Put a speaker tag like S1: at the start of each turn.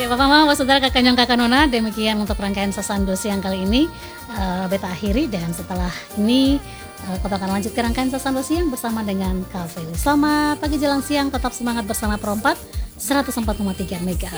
S1: Bapak Mama, Saudara, Kakak Nyong, Kakak Nona, demikian untuk rangkaian Sasando siang kali ini. Beta akhiri dan setelah ini kita akan lanjut ke rangkaian Sasando siang bersama dengan Kak Feli. Selamat pagi jelang siang, tetap semangat bersama Pro 4 104,3 MHz.